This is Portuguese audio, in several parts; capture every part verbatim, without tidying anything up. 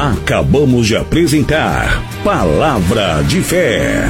Acabamos de apresentar Palavra de Fé.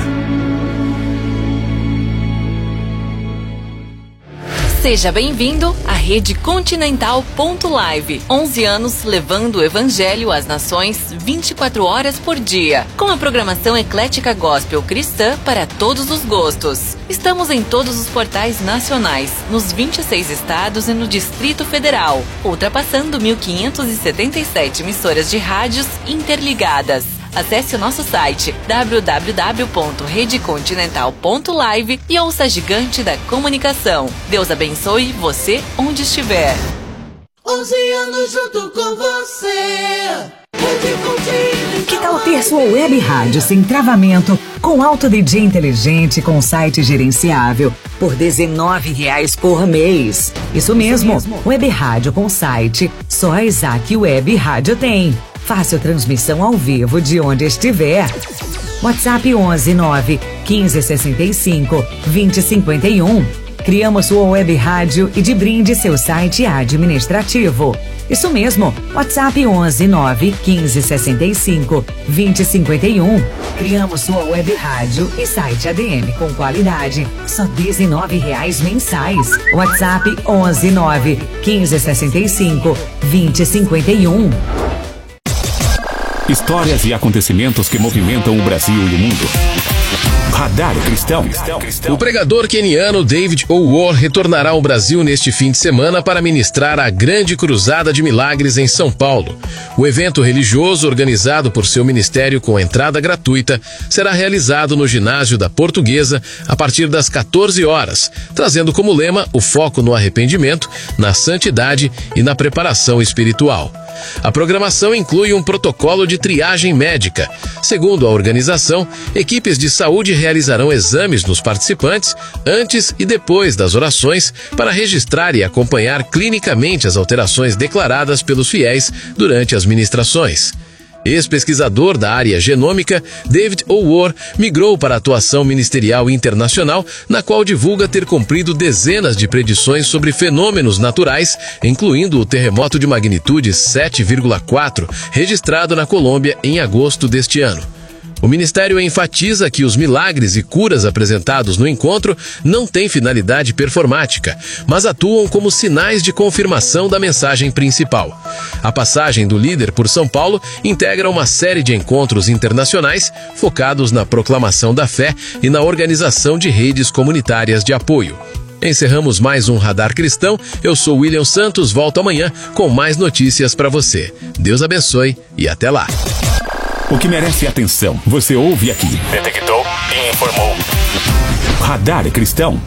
Seja bem-vindo à Rede Continental ponto live. onze anos levando o Evangelho às nações vinte e quatro horas por dia. Com a programação eclética gospel cristã para todos os gostos. Estamos em todos os portais nacionais, nos vinte e seis estados e no Distrito Federal, ultrapassando mil quinhentas e setenta e sete emissoras de rádios interligadas. Acesse o nosso site w w w ponto rede continental ponto live e ouça a gigante da comunicação. Deus abençoe você onde estiver. onze anos junto com você. Rede Continental. Que tal ter sua web rádio sem travamento, com alto D J inteligente, com site gerenciável, por dezenove reais por mês? Isso mesmo, web rádio com site, só a Isaac Web Rádio tem. Fácil transmissão ao vivo de onde estiver. WhatsApp onze nove quinze sessenta e cinco vinte cinquenta e um. Criamos sua web rádio e de brinde seu site administrativo. Isso mesmo, WhatsApp onze nove quinze sessenta e cinco vinte cinquenta e um. Criamos sua web rádio e site A D M com qualidade, só dezenove reais mensais. WhatsApp onze nove quinze sessenta e cinco vinte cinquenta e um. Histórias e acontecimentos que movimentam o Brasil e o mundo. Radar Cristão. O pregador queniano David O'War retornará ao Brasil neste fim de semana para ministrar a Grande Cruzada de Milagres em São Paulo. O evento religioso, organizado por seu ministério com entrada gratuita, será realizado no ginásio da Portuguesa a partir das quatorze horas, trazendo como lema o foco no arrependimento, na santidade e na preparação espiritual. A programação inclui um protocolo de triagem médica. Segundo a organização, equipes de saúde realizarão exames nos participantes antes e depois das orações para registrar e acompanhar clinicamente as alterações declaradas pelos fiéis durante as ministrações. Ex-pesquisador da área genômica, David O'War migrou para a atuação ministerial internacional, na qual divulga ter cumprido dezenas de predições sobre fenômenos naturais, incluindo o terremoto de magnitude sete vírgula quatro, registrado na Colômbia em agosto deste ano. O ministério enfatiza que os milagres e curas apresentados no encontro não têm finalidade performática, mas atuam como sinais de confirmação da mensagem principal. A passagem do líder por São Paulo integra uma série de encontros internacionais focados na proclamação da fé e na organização de redes comunitárias de apoio. Encerramos mais um Radar Cristão. Eu sou William Santos, volto amanhã com mais notícias para você. Deus abençoe e até lá. O que merece atenção, você ouve aqui. Detectou e informou. Radar Cristão.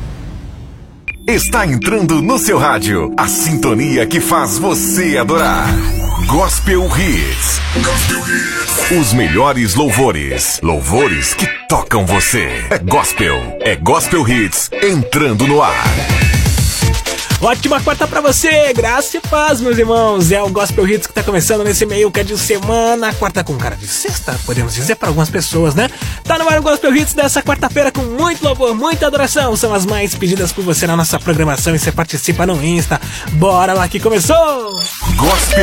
Está entrando no seu rádio a sintonia que faz você adorar. Gospel Hits. Gospel Hits. Os melhores louvores. Louvores que tocam você. É gospel. É Gospel Hits entrando no ar. Ótima quarta pra você, graça e paz, meus irmãos. É o Gospel Hits que tá começando nesse meio que é de semana. Quarta com cara de sexta, podemos dizer para algumas pessoas, né? Tá no ar o Gospel Hits dessa quarta-feira com muito louvor, muita adoração. São as mais pedidas por você na nossa programação e você participa no Insta. Bora lá que começou! Gospel